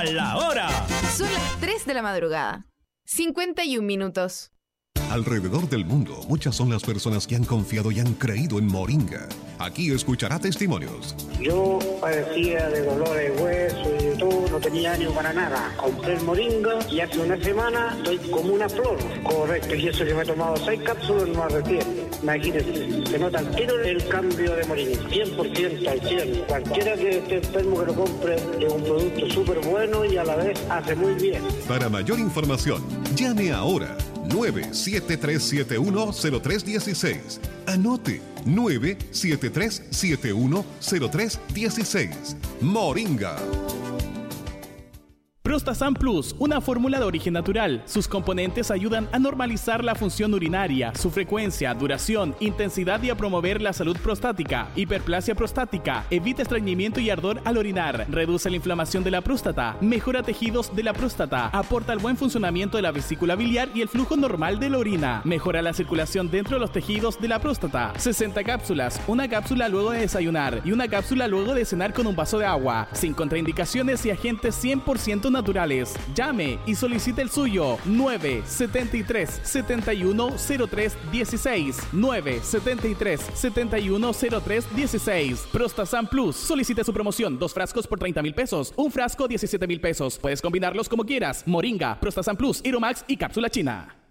la hora. Son las 3 de la madrugada. 51 minutos. Alrededor del mundo, muchas son las personas que han confiado y han creído en Moringa. Aquí escuchará testimonios. Yo padecía de dolores de hueso y de todo, no tenía ánimo para nada. Compré el Moringa y hace una semana estoy como una flor. Correcto, y eso que me he tomado 6 cápsulas no arrepiento. Imagínense, se nota al tiro el cambio de Moringa. 100% al 100. Cualquiera que esté enfermo que lo compre es un producto súper bueno y a la vez hace muy bien. Para mayor información, llame ahora. 973710316. Anote 973710316. Moringa. Prostasan Plus, una fórmula de origen natural. Sus componentes ayudan a normalizar la función urinaria, su frecuencia, duración, intensidad y a promover la salud prostática, hiperplasia prostática, evita estreñimiento y ardor al orinar, reduce la inflamación de la próstata, mejora tejidos de la próstata, aporta el buen funcionamiento de la vesícula biliar y el flujo normal de la orina, mejora la circulación dentro de los tejidos de la próstata. 60 cápsulas, una cápsula luego de desayunar y una cápsula luego de cenar con un vaso de agua, sin contraindicaciones y agentes 100% naturales. Llame y solicite el suyo. 973-710316. 973-710316. Prostasan Plus. Solicite su promoción. 2 frascos por 30,000 pesos. Un frasco 17,000 pesos. Puedes combinarlos como quieras. Moringa, Prostasan Plus, Iromax y cápsula china.